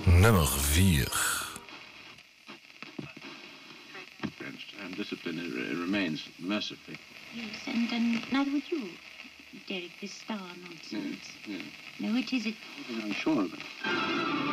Nummer 4. And discipline remains mercifully. Yes, and neither would you, Derek, this star nonsense. Yes. No, it isn't. I'm sure of it.